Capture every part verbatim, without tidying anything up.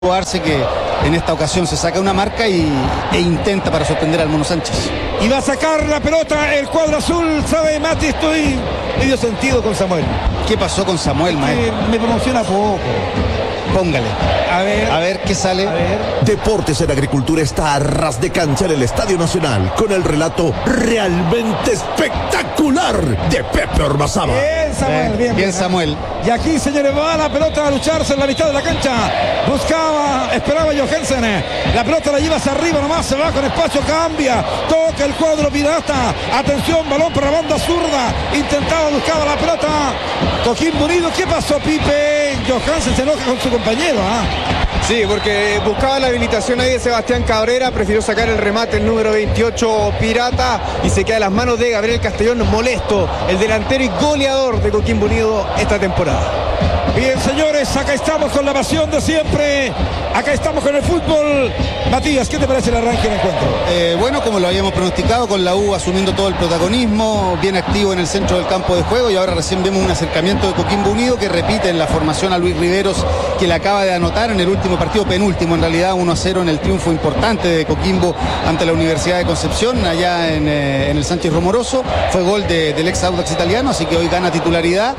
Arce, que en esta ocasión se saca una marca y, e intenta para sorprender al Mono Sánchez. Y va a sacar la pelota el cuadro azul. Sabe, Mati, estoy medio sentido con Samuel. ¿Qué pasó con Samuel, maestro? Me promociona poco. Póngale. A ver. A ver qué sale. A ver. Deportes en Agricultura está a ras de cancha en el Estadio Nacional con el relato realmente espectacular de Pepe Ormazábal. Bien, Samuel. Bien, bien, bien, Samuel. Y aquí, señores, va la pelota a lucharse en la mitad de la cancha. Buscaba, esperaba Johansen. La pelota la lleva hacia arriba nomás, se va con espacio, cambia. Toca el cuadro pirata. Atención, balón para la banda zurda. Intentaba, buscaba la pelota. Coquimbo Unido. ¿Qué pasó, Pipe? Johansen se enoja con su compañero, ¿ah? Sí, porque buscaba la habilitación ahí de Sebastián Cabrera, prefirió sacar el remate el número veintiocho Pirata y se queda en las manos de Gabriel Castellón, molesto, el delantero y goleador de Coquimbo Unido esta temporada. Bien, señores, acá estamos con la pasión de siempre, acá estamos con el fútbol. Matías, ¿qué te parece el arranque del encuentro? Eh, bueno, como lo habíamos pronosticado, con la U asumiendo todo el protagonismo, bien activo en el centro del campo de juego, y ahora recién vemos un acercamiento de Coquimbo Unido que repite en la formación a Luis Riveros, que le acaba de anotar en el último partido, penúltimo en realidad, uno a cero en el triunfo importante de Coquimbo ante la Universidad de Concepción, allá en, eh, en el Sánchez Romoroso. Fue gol de, del ex Audax italiano, así que hoy gana titularidad.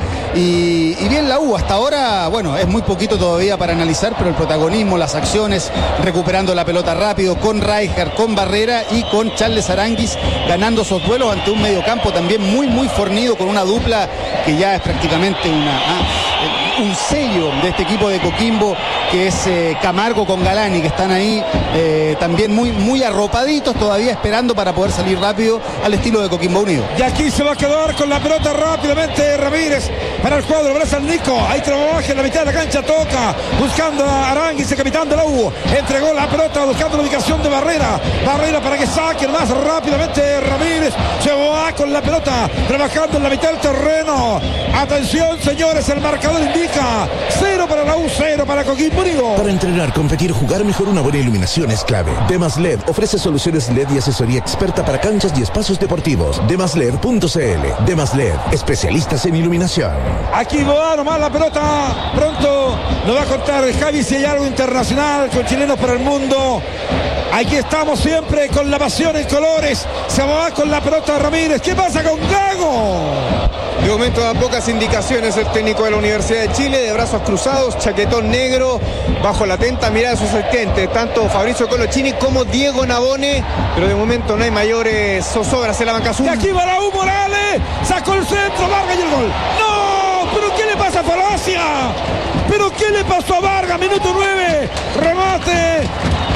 Y, y bien la U, hasta ahora, bueno, es muy poquito todavía para analizar, pero el protagonismo, las acciones, recuperando la pelota rápido, con Rijkaard, con Barrera y con Charles Aranguis, ganando esos duelos ante un mediocampo también muy, muy fornido, con una dupla que ya es prácticamente una... Ah, un sello de este equipo de Coquimbo, que es eh, Camargo con Galani, que están ahí eh, también muy, muy arropaditos, todavía esperando para poder salir rápido al estilo de Coquimbo Unido. Y aquí se va a quedar con la pelota rápidamente Ramírez para el cuadro, braza al Nico, ahí trabaja en la mitad de la cancha, toca, buscando a Aranguis, el capitán de la U, entregó la pelota buscando la ubicación de Barrera, Barrera para que saquen más rápidamente Ramírez, se va con la pelota, trabajando en la mitad del terreno. Atención, señores, el marcador indica cero para la U, cero para Coquimbo Unido. Para entrenar, competir, jugar mejor, una buena iluminación es clave. Demas L E D ofrece soluciones L E D y asesoría experta para canchas y espacios deportivos. demas led punto c l. Demas L E D, especialistas en iluminación. Aquí va nomás la pelota. Pronto nos va a contar Javi si hay algo internacional con chilenos por el mundo. Aquí estamos siempre con la pasión en colores. Se va con la pelota Ramírez. ¿Qué pasa con Gago? De momento da pocas indicaciones el técnico de la Universidad de Chile, de brazos cruzados, chaquetón negro, bajo la atenta mirada de sus asistentes, tanto Fabricio Colochini como Diego Nabone, pero de momento no hay mayores zozobras en la banca azul. Y aquí va la U, Morales, sacó el centro, Vargas y el gol. ¡No! ¿Pero qué le pasa a Falacia? ¿Pero qué le pasó a Vargas? Minuto nueve, remate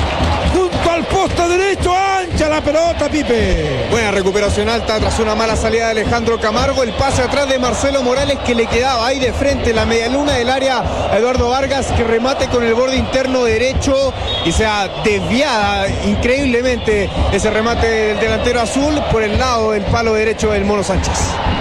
junto al poste derecho, ancha la pelota, Pipe. Buena recuperación alta tras una mala salida de Alejandro Camargo, el pase atrás de Marcelo Morales que le quedaba ahí de frente la medialuna del área a Eduardo Vargas, que remate con el borde interno derecho y sea desviada increíblemente ese remate del delantero azul por el lado del palo derecho del Mono Sánchez.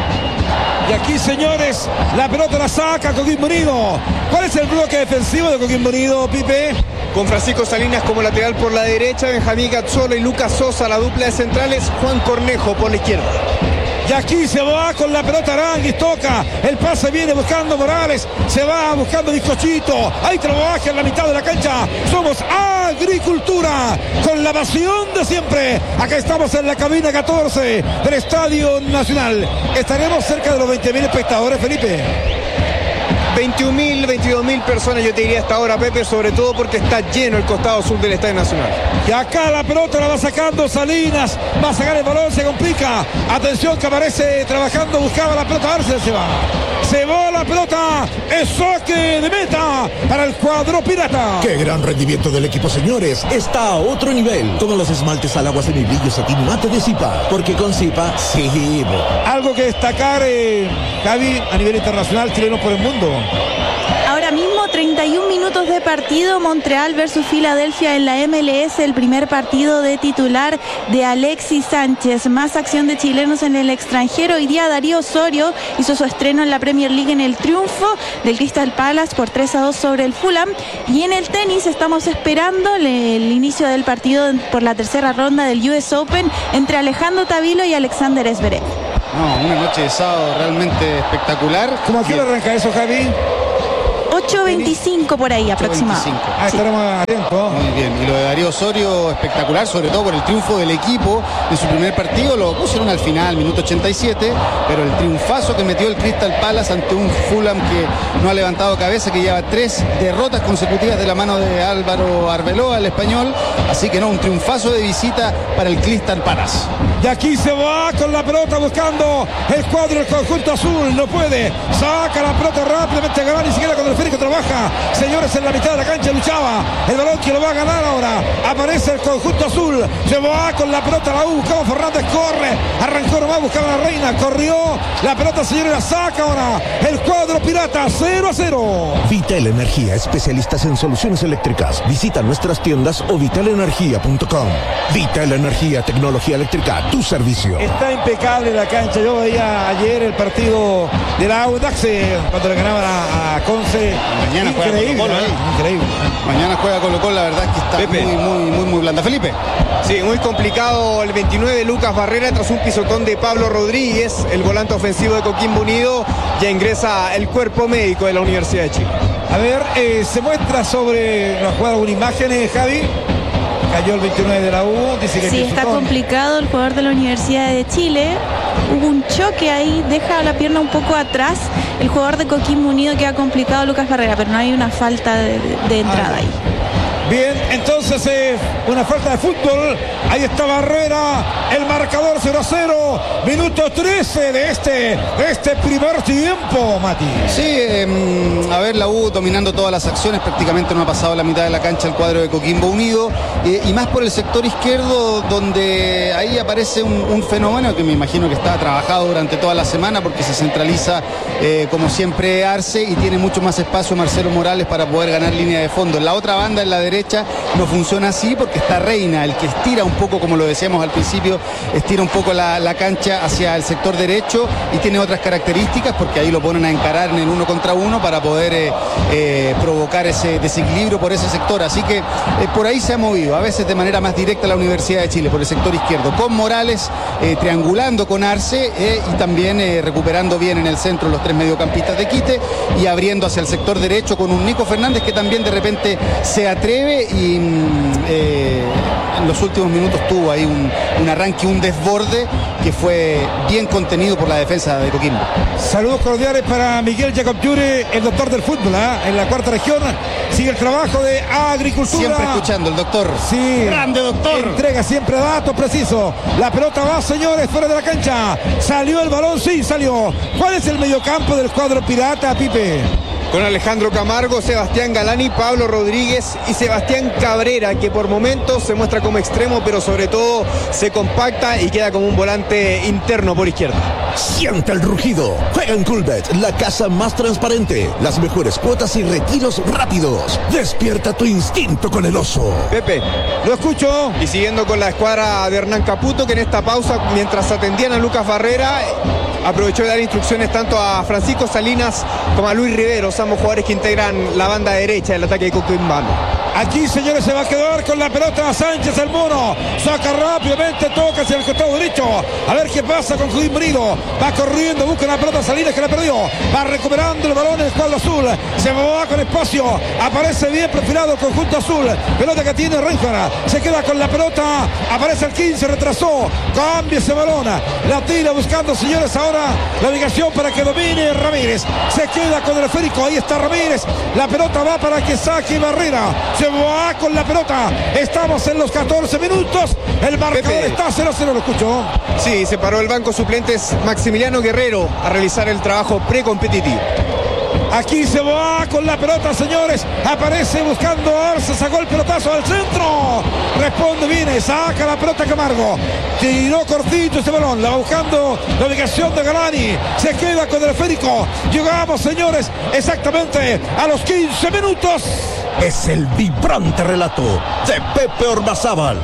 Y aquí, señores, la pelota la saca Coquimbo Unido. ¿Cuál es el bloque defensivo de Coquimbo Unido, Pipe? Con Francisco Salinas como lateral por la derecha, Benjamín Gazzola y Lucas Sosa, la dupla de centrales, Juan Cornejo por la izquierda. Y aquí se va con la pelota Aranguis, toca, el pase viene buscando Morales, se va buscando Bizcochito, ahí trabaja en la mitad de la cancha. Somos Agricultura, con la pasión de siempre. Acá estamos en la cabina catorce del Estadio Nacional. Estaremos cerca de los veinte mil espectadores, Felipe. veintiún mil, veintidós mil personas, yo te diría hasta ahora, Pepe, sobre todo porque está lleno el costado sur del Estadio Nacional. Y acá la pelota la va sacando Salinas, va a sacar el balón, se complica. Atención que aparece trabajando, buscaba la pelota, Arce se va. Se va la pelota, es saque de meta para el cuadro pirata. ¡Qué gran rendimiento del equipo, señores! Está a otro nivel. Como los esmaltes al agua semibrillo satín mate de Zipa. Porque con Zipa, sí. Algo que destacar, eh, Javi, a nivel internacional, chilenos por el mundo. Ahora mismo treinta y un minutos de partido, Montreal versus Filadelfia en la M L S, el primer partido de titular de Alexis Sánchez. Más acción de chilenos en el extranjero. Hoy día Darío Osorio hizo su estreno en la Premier League en el triunfo del Crystal Palace por tres a dos sobre el Fulham. Y en el tenis estamos esperando el, el inicio del partido por la tercera ronda del U S Open entre Alejandro Tavilo y Alexander Zverev. No, una noche de sábado realmente espectacular. ¿Cómo a qué hora arranca eso, Javi? ocho veinticinco por ahí aproximado. Ah, Sí. estaremos atentos. Muy bien, y lo de Darío Osorio espectacular, sobre todo por el triunfo del equipo en su primer partido. Lo pusieron al final, minuto ochenta y siete, pero el triunfazo que metió el Crystal Palace ante un Fulham que no ha levantado cabeza, que lleva tres derrotas consecutivas de la mano de Álvaro Arbeloa, el español. Así que no, un triunfazo de visita para el Crystal Palace. Y aquí se va con la pelota buscando el cuadro del conjunto azul. No puede. Saca la pelota rápidamente. Galani siquiera con el esférico trabaja. Señores, en la mitad de la cancha luchaba. El balón que lo va a ganar ahora. Aparece el conjunto azul. Se va con la pelota. La U. Buscaba Fernández. Corre. Arrancó nomás. Buscaba a la Reina. Corrió. La pelota, señores, la saca ahora. El cuadro pirata. cero a cero. Vital Energía, especialistas en soluciones eléctricas. Visita nuestras tiendas o vital energía punto com. Vital Energía, tecnología eléctrica, tu servicio. Está impecable la cancha. Yo veía ayer el partido del Audax eh, cuando le ganaban a, a Conce. Mañana juega Increíble, Colo-Colo ¿eh? ahí. Increíble. Mañana juega Colo-Colo, la verdad es que está Pepe. muy, muy, muy, muy blanda. Felipe. Sí, muy complicado el veintinueve, Lucas Barrera, tras un pisotón de Pablo Rodríguez, el volante ofensivo de Coquimbo Unido. Ya ingresa el cuerpo médico de la Universidad de Chile. A ver, eh, se muestra sobre la jugada una imagen, eh, Javi. Cayó el veintinueve de la U, dice que Sí, está pisotón. complicado el jugador de la Universidad de Chile. Hubo un choque ahí, deja la pierna un poco atrás. El jugador de Coquimbo Unido queda complicado, Lucas Barrera, pero no hay una falta de, de entrada Ah, ahí. Bien, entonces eh, una falta de fútbol. Ahí está Barrera, el marcador cero a cero. Minuto trece de este, de este primer tiempo, Mati. Sí, eh, a ver, la U dominando todas las acciones, prácticamente no ha pasado la mitad de la cancha el cuadro de Coquimbo Unido, eh, y más por el sector izquierdo, donde ahí aparece un, un fenómeno que me imagino que está trabajado durante toda la semana, porque se centraliza, eh, como siempre, Arce, y tiene mucho más espacio Marcelo Morales para poder ganar línea de fondo. En la otra banda, en la derecha, no funciona así, porque está Reina, el que estira un poco, como lo decíamos al principio, estira un poco la, la cancha hacia el sector derecho, y tiene otras características, porque ahí lo ponen a encarar en el uno contra uno para poder eh, eh, provocar ese desequilibrio por ese sector. Así que eh, por ahí se ha movido, a veces de manera más directa, la Universidad de Chile, por el sector izquierdo, con Morales eh, triangulando con Arce, eh, y también eh, recuperando bien en el centro los tres mediocampistas de quite, y abriendo hacia el sector derecho con un Nico Fernández que también de repente se atreve y mm, eh, en los últimos minutos tuvo ahí un, un arranque, un desborde que fue bien contenido por la defensa de Coquimbo. Saludos cordiales para Miguel Jacob Yure, el doctor del fútbol, ¿eh? En la cuarta región. Sigue el trabajo de agricultura. Siempre escuchando el doctor. Sí. Grande doctor. Entrega siempre datos precisos. La pelota va, señores, fuera de la cancha. Salió el balón, sí, salió. ¿Cuál es el mediocampo del cuadro pirata, Pipe? Con Alejandro Camargo, Sebastián Galani, Pablo Rodríguez y Sebastián Cabrera, que por momentos se muestra como extremo, pero sobre todo se compacta y queda como un volante interno por izquierda. Siente el rugido. Juega en Coolbet, la casa más transparente. Las mejores cuotas y retiros rápidos. Despierta tu instinto con el oso. Pepe. Lo escucho. Y siguiendo con la escuadra de Hernán Caputo, que en esta pausa, mientras atendían a Lucas Barrera, aprovechó de dar instrucciones tanto a Francisco Salinas como a Luis Riveros, ambos jugadores que integran la banda derecha del ataque de Coquimbano. Aquí, señores, se va a quedar con la pelota Sánchez, el mono. Saca rápidamente, toca hacia el costado derecho. A ver qué pasa con Judín Brido. Va corriendo, busca la pelota Salinas, que la perdió. Va recuperando el balón en el cuadro azul. Se va con espacio. Aparece bien perfilado el conjunto azul. Pelota que tiene Reinhardt. Se queda con la pelota. Aparece el quince, retrasó. Cambia ese balón. La tira buscando, señores, ahora la ubicación para que domine Ramírez. Se queda con el esférico. Ahí está Ramírez. La pelota va para que saque Barrera. Se va con la pelota. Estamos en los catorce minutos. El marcador Pepe. está cero a cero, lo escucho. Sí, se paró el banco suplentes Maximiliano Guerrero a realizar el trabajo precompetitivo. Aquí se va con la pelota, señores. Aparece buscando a Arce, sacó el pelotazo al centro. Responde, viene, saca la pelota Camargo. Tiró cortito ese balón. La va buscando la ubicación de Galani. Se queda con el esférico. Llegamos, señores, exactamente a los quince minutos. Es el vibrante relato de Pepe Ormazábal.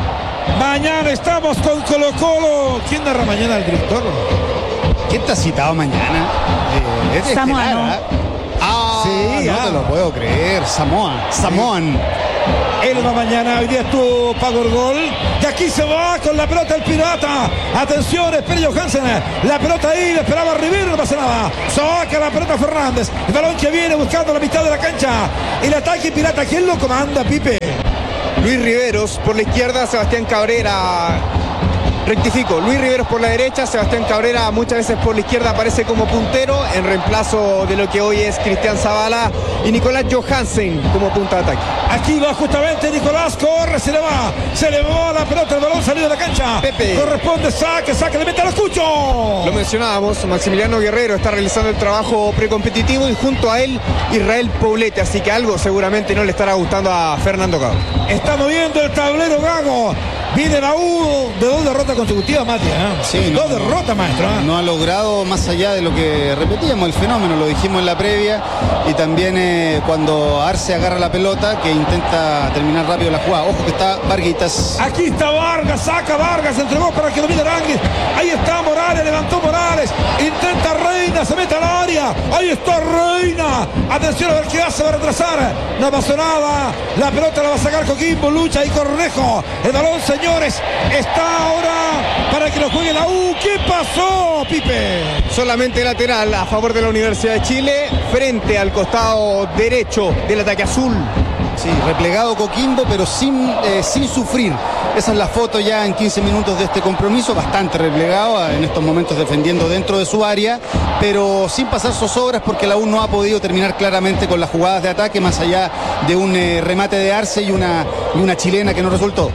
Mañana estamos con Colo Colo. ¿Quién narra mañana, el director? ¿Quién está citado mañana? Eh, es Samoano. estelar, ¿ah? Ah, Sí, no ah. te lo puedo creer. Samoa. Samoan. Él va mañana, hoy día estuvo Pago el gol. Y aquí se va con la pelota el Pirata. Atención, espera Johansen. La pelota ahí, le esperaba Rivero, no pasa nada. Saca la pelota Fernández. El balón que viene buscando la mitad de la cancha. El ataque Pirata, ¿quién lo comanda, Pipe? Luis Riveros por la izquierda, Sebastián Cabrera. Rectifico, Luis Riveros por la derecha, Sebastián Cabrera muchas veces por la izquierda aparece como puntero en reemplazo de lo que hoy es Cristian Zavala, y Nicolás Johansen como punta de ataque. Aquí va justamente Nicolás, corre, se le va, se le va la pelota, el balón salió de la cancha. Pepe. Corresponde, saque, saque, le mete al escucho. Lo mencionábamos, Maximiliano Guerrero está realizando el trabajo precompetitivo y junto a él Israel Poblete, así que algo seguramente no le estará gustando a Fernando Gago. Está moviendo el tablero Gago. Viene la U de dos derrotas consecutivas, Matías. ¿eh? Sí, dos no, derrotas, maestro. ¿eh? No ha logrado, más allá de lo que repetíamos, el fenómeno, lo dijimos en la previa, y también eh, cuando Arce agarra la pelota, que intenta terminar rápido la jugada. Ojo que está Varguitas. Aquí está Vargas, saca Vargas, se entregó para que domine Aranguis. Ahí está Morales, levantó Morales. Intenta Reina, se mete al área. Ahí está Reina. Atención a ver qué hace, va a retrasar. No pasó nada. La pelota la va a sacar Coquimbo, lucha ahí Cornejo. El balón, señores, está ahora para que lo juegue la U. ¿Qué pasó, Pipe? Solamente lateral a favor de la Universidad de Chile, frente al costado derecho del ataque azul. Sí, replegado Coquimbo, pero sin, eh, sin sufrir. Esa es la foto ya en quince minutos de este compromiso, bastante replegado, en estos momentos defendiendo dentro de su área, pero sin pasar zozobras porque la U no ha podido terminar claramente con las jugadas de ataque, más allá de un eh, remate de Arce y una, y una chilena que no resultó.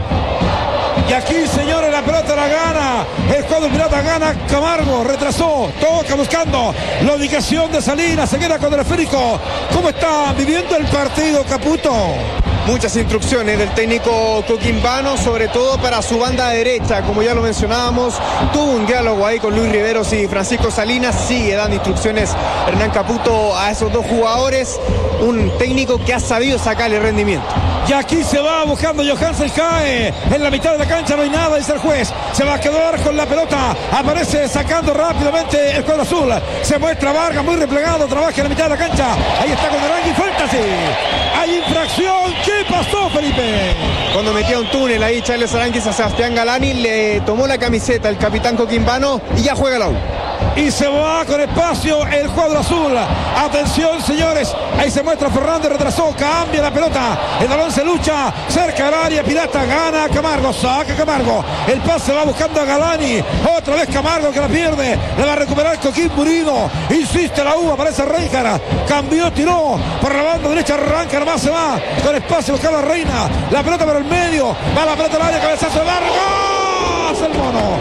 Y aquí, señores, la pelota la gana. El cuadro Pirata gana. Camargo retrasó. Toca buscando la ubicación de Salinas. Se queda con el esférico. ¿Cómo está viviendo el partido, Caputo? Muchas instrucciones del técnico coquimbano, sobre todo para su banda derecha, como ya lo mencionábamos. Tuvo un diálogo ahí con Luis Riveros y Francisco Salinas. Sigue dando instrucciones Hernán Caputo a esos dos jugadores. Un técnico que ha sabido sacarle rendimiento. Y aquí se va buscando Johansen, cae en la mitad de la cancha, no hay nada, dice el juez. Se va a quedar con la pelota. Aparece sacando rápidamente el cuadro azul. Se muestra Vargas, muy replegado, trabaja en la mitad de la cancha. Ahí está con Arangui, falta, sí. Hay infracción. ¿Qué pasó, Felipe? Cuando metía un túnel ahí Charles Aránguiz a Sebastián Galani, le tomó la camiseta el capitán coquimbano y ya juega la U. Y se va con espacio el cuadro azul. Atención, señores. Ahí se muestra Fernández, retrasó, cambia la pelota. El balón se lucha cerca del área. Pirata gana Camargo, saca Camargo. El pase va buscando a Galani. Otra vez Camargo que la pierde. Le va a recuperar Coquimbo Unido. Insiste la U, aparece Reinhardt. Cambió, tiró por la banda derecha. Arranca, nomás se va con espacio buscando a Reina. La pelota para el medio. Va la pelota al área, cabezazo de Vargas. El mono.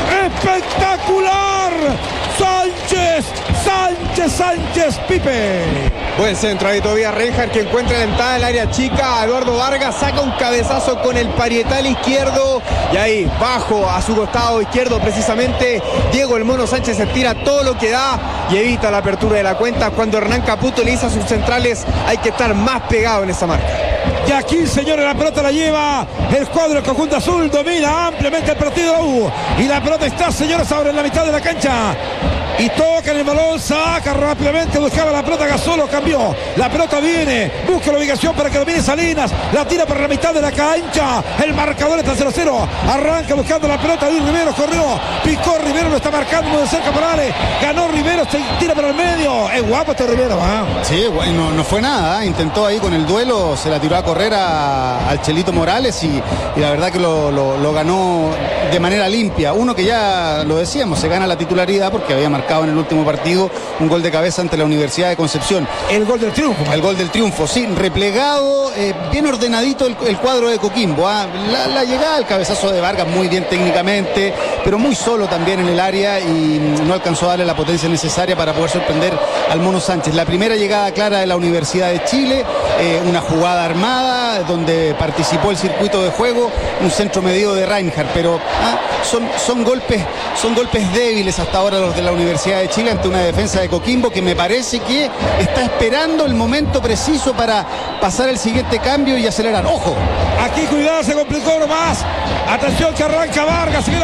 Espectacular. Sánchez, Sánchez, Sánchez, Pipe. Buen centro ahí todavía Reinhardt, que encuentra la entrada del área chica. Eduardo Vargas saca un cabezazo con el parietal izquierdo. Y ahí, bajo a su costado izquierdo precisamente, Diego el Mono Sánchez se tira todo lo que da y evita la apertura de la cuenta. Cuando Hernán Caputo le dice a sus centrales, hay que estar más pegado en esa marca. Y aquí, señores, la pelota la lleva el cuadro del conjunto azul. Domina ampliamente el partido U. Y la pelota está, señores, ahora en la mitad de la cancha. Y toca en el balón, saca rápidamente, buscaba la pelota, Gasolo cambió. La pelota viene, busca la ubicación para que domine Salinas. La tira por la mitad de la cancha. El marcador está cero a cero. Arranca buscando la pelota. Luis Rivero corrió. Picó Rivero, lo está marcando muy de cerca Morales. Ganó Rivero, se tira por el medio. Es guapo este Rivero, ¿eh? Sí, bueno, no fue nada. ¿eh? Intentó ahí con el duelo, se la tiró a correr a, al Chelito Morales y, y la verdad que lo, lo, lo ganó de manera limpia. Uno que ya lo decíamos, se gana la titularidad porque había marcado en el último partido un gol de cabeza ante la Universidad de Concepción. El gol del triunfo. El gol del triunfo, sí, replegado, eh, bien ordenadito el, el cuadro de Coquimbo. ¿eh? La, la llegada, el cabezazo de Vargas muy bien técnicamente, pero muy solo también en el área y no alcanzó a darle la potencia necesaria para poder sorprender al Mono Sánchez. La primera llegada clara de la Universidad de Chile, eh, una jugada armada donde participó el circuito de juego, un centro medido de Reinhardt, pero ah, son, son, golpes, son golpes débiles hasta ahora los de la Universidad de Chile ante una defensa de Coquimbo que me parece que está esperando el momento preciso para pasar el siguiente cambio y acelerar. ¡Ojo! Aquí cuidado, se complicó nomás. Atención que arranca Vargas, se queda con la pelota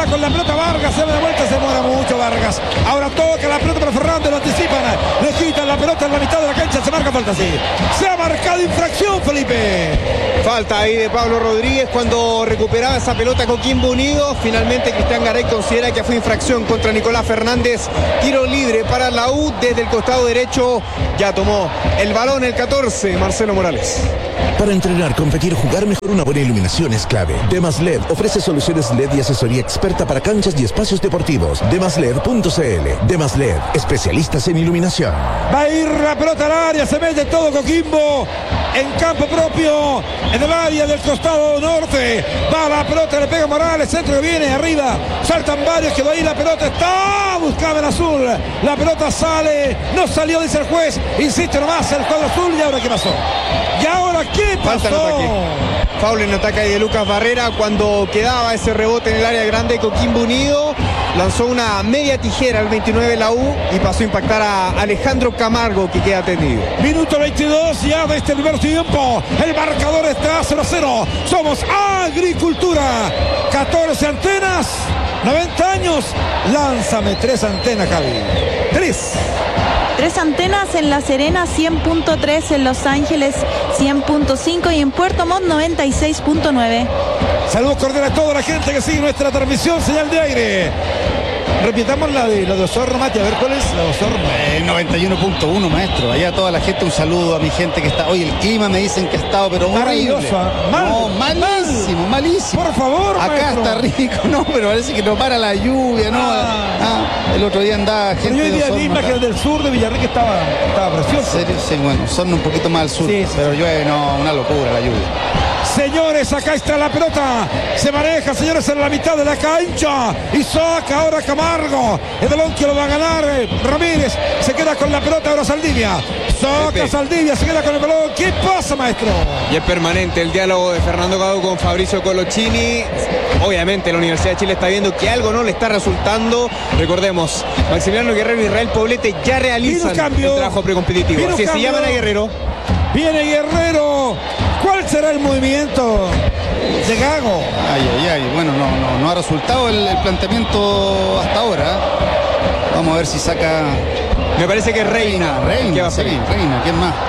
pelota Vargas, se da de vuelta, se demora mucho Vargas. Ahora toca la pelota para Fernández, lo anticipan, le quitan la pelota en la mitad de la cancha, se marca falta, sí. Se ha marcado infracción, Felipe. Falta ahí de Pablo Rodríguez cuando recuperaba esa pelota Coquimbo Unido. Finalmente Cristian Garay considera que fue infracción contra Nicolás Fernández. Tiro libre para la U desde el costado derecho. Ya tomó el balón el catorce, Marcelo Morales. Para entrenar, competir, jugar mejor, una buena iluminación es clave. Demas L E D ofrece soluciones L E D y asesoría experta para canchas y espacios deportivos. demas led punto c l. Demas L E D, especialistas en iluminación. Va a ir la pelota al área, se mete todo Coquimbo en campo propio, en el área del costado norte. Va la pelota, le pega Morales, centro que viene, arriba, saltan varios, quedó ahí la pelota, está, buscaba el azul. La pelota sale, no salió, dice el juez, insiste nomás el cuadro azul. ¿Y ahora qué pasó? ¿Y ahora qué pasó? Falta en ataque. Foul en ataque de Lucas Barrera cuando quedaba ese rebote en el área grande de Coquimbo Unido. Lanzó una media tijera al veintinueve la U y pasó a impactar a Alejandro Camargo, que queda tendido. Minuto veintidós ya de este primer tiempo. El marcador está cero a cero. Somos Agricultura. catorce antenas, noventa años. Lánzame tres antenas, Javi. Tres. Tres antenas en La Serena, cien punto tres, en Los Ángeles, cien punto cinco y en Puerto Montt, noventa y seis punto nueve. Saludos cordiales a toda la gente que sigue nuestra transmisión, señal de aire. Repitamos la de, la de Osorno, Mati, a ver cuál es la de Osorno. Eh, noventa y uno punto uno, maestro. Allá toda la gente, un saludo a mi gente que está. Oye, el clima me dicen que ha estado, pero maravilloso. Mal, no, malísimo, mal. malísimo. Por favor, acá maestro. Está rico, no, pero parece que no para la lluvia, ¿no? Ah. Ah, el otro día andaba gente. Pero yo hoy día vi imágenes del sur de Villarrica, estaba, estaba precioso. ¿En serio? Sí, bueno, son un poquito más al sur, sí, sí, pero llueve, no, una locura la lluvia. Señores, acá está la pelota. Se maneja, señores, en la mitad de la cancha. Y saca ahora Camargo. El balón que lo va a ganar eh, Ramírez. Se queda con la pelota ahora Saldivia. Saca Pepe. Saldivia, se queda con el balón. ¿Qué pasa, maestro? Y es permanente el diálogo de Fernando Gago con Fabricio Colochini. Obviamente la Universidad de Chile está viendo que algo no le está resultando. Recordemos, Maximiliano Guerrero y Israel Poblete ya realizan el trabajo precompetitivo. Así se llaman a Guerrero. Viene Guerrero. ¿Cuál será el movimiento de Gago? Ay, ay, ay. Bueno, no, no, no ha resultado el, el planteamiento hasta ahora. Vamos a ver si saca. Me parece que es Reina. Reina, ¿Qué va a sí, ser? Reina, ¿quién más?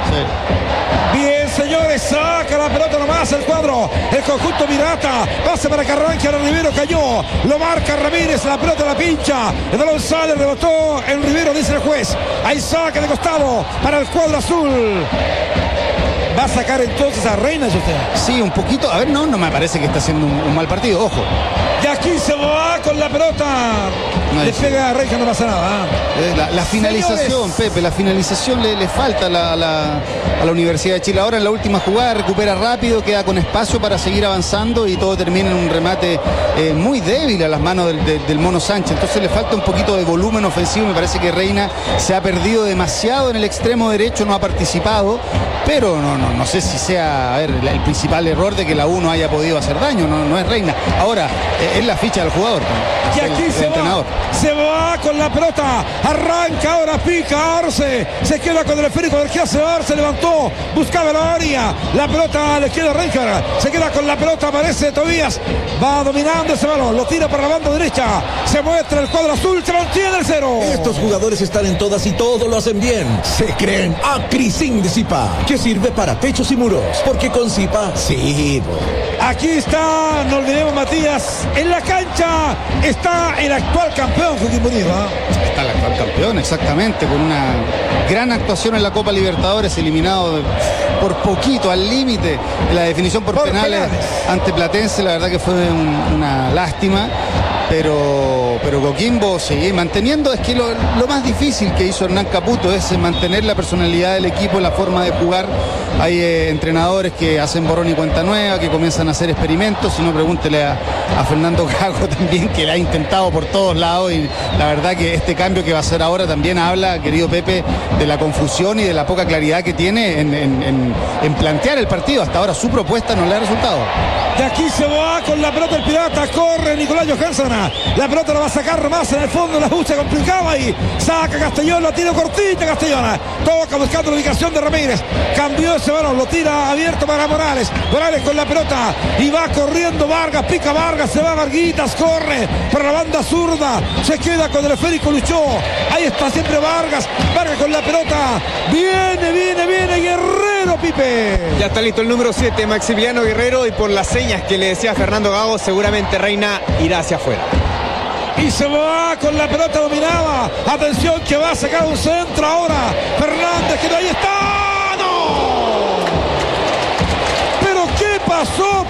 Sí. Bien, señores, saca la pelota nomás el cuadro. El conjunto Pirata. Pase para que arranque, ahora Rivero cayó. Lo marca Ramírez, la pelota la pincha. El balón sale, rebotó en Rivero, dice el juez. Ahí saca de costado para el cuadro azul. ¿Va a sacar entonces a Reina, usted? Sí, un poquito. A ver, no, no me parece que está haciendo un, un mal partido, ojo. Y aquí se va con la pelota. No, le pega a Reina, no pasa nada. ¿eh? La, la finalización, Señores. Pepe, la finalización le, le falta a la, a, la, a la Universidad de Chile. Ahora en la última jugada recupera rápido, queda con espacio para seguir avanzando y todo termina en un remate eh, muy débil a las manos del, del, del Mono Sánchez. Entonces le falta un poquito de volumen ofensivo. Me parece que Reina se ha perdido demasiado en el extremo derecho, no ha participado, pero no, no, no sé si sea a ver, el principal error de que la U no haya podido hacer daño, no, no es Reina. Ahora, eh, es la ficha del jugador. Y aquí el, se el va, se va con la pelota, arranca ahora, pica Arce, se queda con el esférico del que hace Arce, levantó, buscaba la área, la pelota le queda a Reinhardt, se queda con la pelota, aparece Tobías, va dominando ese balón, lo tira por la banda derecha, se muestra el cuadro azul, se mantiene el cero. Estos jugadores están en todas y todos lo hacen bien. Se creen Acrisin de Zipa, que sirve para techos y muros, porque con Zipa sí. Aquí está, no olvidemos, Matías, en la cancha está el actual campeón Coquimbo Unido. ¿eh? Está el actual campeón, exactamente, con una gran actuación en la Copa Libertadores, eliminado de, por poquito, al límite de la definición por, por penales, penales ante Platense. La verdad que fue un, una lástima. Pero, pero Coquimbo sigue manteniendo, es que lo, lo más difícil que hizo Hernán Caputo es mantener la personalidad del equipo, la forma de jugar. Hay eh, entrenadores que hacen borrón y cuenta nueva, que comienzan a hacer experimentos. Si no, pregúntele a, a Fernando Gago también, que la ha intentado por todos lados, y la verdad que este cambio que va a hacer ahora también habla, querido Pepe, de la confusión y de la poca claridad que tiene en, en, en, en plantear el partido. Hasta ahora su propuesta no le ha resultado. De aquí se va con la pelota el Pirata, corre Nicolás Johansson. Reina. La pelota la va a sacar más en el fondo. La U se complicaba y saca Castellón. La tira cortita Castellona. Toca buscando la ubicación de Ramírez. Cambió ese balón. Lo tira abierto para Morales. Morales con la pelota. Y va corriendo Vargas. Pica Vargas. Se va Varguitas. Corre para la banda zurda. Se queda con el esférico Luchó. Ahí está siempre Vargas. Vargas con la pelota. Viene, viene, viene Guerrero, Pipe. Ya está listo el número siete, Maximiliano Guerrero. Y por las señas que le decía Fernando Gago, seguramente Reina irá hacia afuera. Y se va con la pelota dominada. Atención que va a sacar un centro ahora. Fernández, que ahí está. ¡No! ¿Pero qué pasó?